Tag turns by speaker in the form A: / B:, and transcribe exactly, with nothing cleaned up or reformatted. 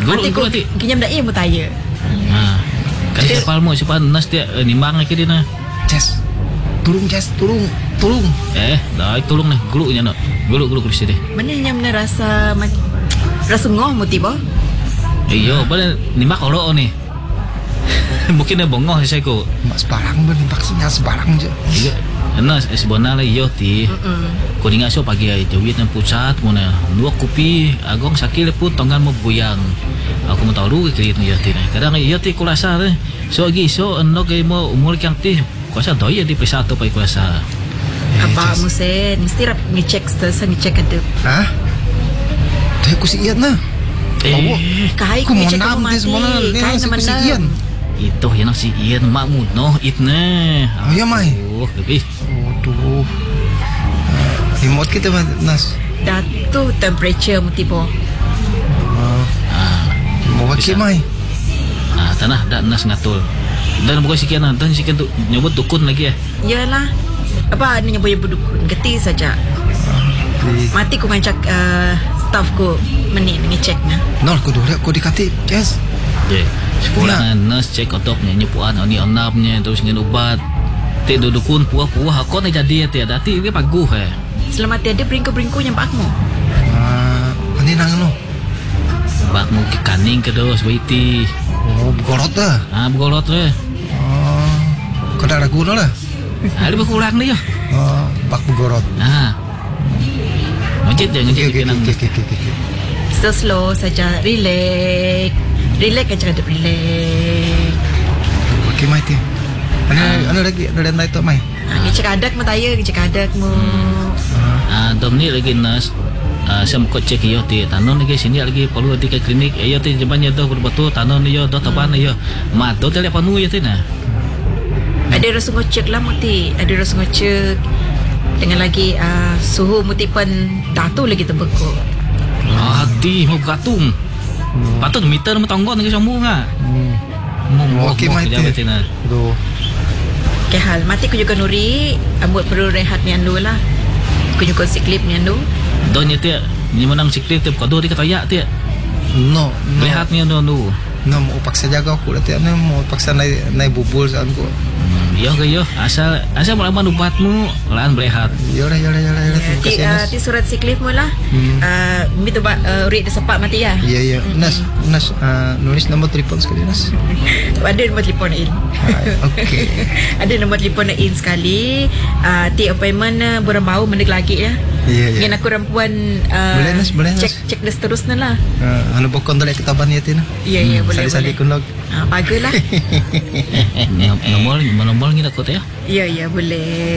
A: Guluk
B: Mati ko
A: guluk ti.
B: kinyam dai mo taya.
A: Ha. Kali kapal mo siapa nas dia nimbang lagi dia na.
C: Jess, tolong Jess, tolong, tolong.
A: Eh, dah tolong ni guluknya nak. Guluk guluk di sini.
B: Mana nyam na rasa rasa ngoh mo tiba.
A: Iyo, bala nimbak olo ni. Mungkin dia bongong saya ko.
C: Mak sebarang ber vaksinnya sebarang je.
A: Iya. Nas sebenarnya iyo ti. Ko dinga so pagi ay jawit ng pusat mo na. Dua kopi agong sakil pun tonggan mo buyang. Aku mau tahu lu kiri ni ti na. Kadang iyo ti kulasa re. So gi so ano kay mo umur kang ti. Kuasa doy di pesato pa kuasa.
B: Apa mo sen mesti rap ngecek sa ngecek ada.
C: Hah? Dah aku si Ian na.
A: Eh,
B: Kai
C: Aku
B: ko
C: mau
B: ngecek
C: nam
B: mo
C: di semana.
B: mati. Kai
C: Ni
B: naman
C: si
B: na.
C: Ian.
A: itu yang si Ian makmud no it ne.
C: Oh ya mai.
A: Oh, lebih.
C: Aduh. Remote kita mah Nas.
B: Datu temperature mo tiba.
A: Ah,
C: Mau wakil
A: Bisa.
C: mai.
A: ah tanah dak nas ngatul. Dan bukan sekian dan sekian tu nyebut dukun lagi ya.
B: Yalah. Apa ni nyoba berdukun geti saja.
C: Di
B: Mati ko ngancak uh, staff ko meni ngecek na.
C: nol ko dulu ko dikati. Yes.
A: Je. Sekolah nurse cek otoknya nyepuan oni onapnya terus ngin ubat. Ti dukun puah-puah aku ni jadi ti ada ti dia paguh eh.
B: Selamat tiada bringko-bringko yang pakmu.
C: Ah, ani nang no.
A: Bak mu ke kaning ke dos waiti.
C: Oh, gorot dah.
A: Ah begolot le.
C: Oh, kau dah ragu no lah.
A: Ada berkurang dia.
C: Oh, bak gorot.
A: Ah. Ngejit je ngejit
C: Okey,
A: ke nang.
C: okey, okey, okey, okey.
B: So slow saja, relax. Relax aja ada relax.
C: Okey mai ti. Ana ana lagi ada yang tu mai.
B: Ha, ngecek adak mo tayo, ngecek adak mo.
A: Ah dom ni lagi nurse. Ah sam ko cek yo ti tanon lagi sini lagi perlu di ke klinik. Ayo ti jabannya doh betul tanon yo doh taban yo. Ma doh tele panu yo ti na.
B: Ada rasa ngecek lah muti, ada rasa ngecek. Dengan lagi uh, suhu muti pun datu lagi terbekuk.
A: Ah hati mau gatung. Patut meter mo tanggon lagi sambung ah. Mau
C: Okey mai ti.
A: ti na.
C: Aduh.
B: Okay, hal mati ku juga nuri, ambut perlu rehat ni andu lah. Ku juga siklip ni andu.
A: Doh nya ti ni menang siklit ti kado di katayak ti.
C: No, no.
A: Rehat ni anu anu.
C: No, mau paksa jaga aku lah ti. Ana mau paksa naik naik bubul saan ko.
A: Yo ke yo asal asal melawan ubatmu lan berehat.
C: Ya dah, ya dah, ya dah. Terima
B: Ti,
C: kasih
B: uh,
C: Nas.
B: ti surat siklip mo lah.
C: Hmm.
B: Uh, Mito ba, uh, urit dia sepak mati ya?
C: Ya, ya. Nas, Nas, ah, nulis nombor telefon sekali Nas.
B: Ada nombor telefon in.
C: Ah, okey.
B: Ada nombor telefon in sekali. Uh, ti appointment uh, bulan bau mendik lagi ya.
C: Ya, ya.
B: Yang aku rampuan uh,
C: Boleh, Nas, boleh, Nas.
B: cek cek dah seterusnya lah.
C: Ah, anu bokon dole kita ban ya tina.
B: Ya ya boleh
C: Sali-sali
B: boleh.
C: kunlog.
B: Ah, bagus lah.
A: Eh, nomor nomor ni nak kau ya.
B: Ya ya boleh.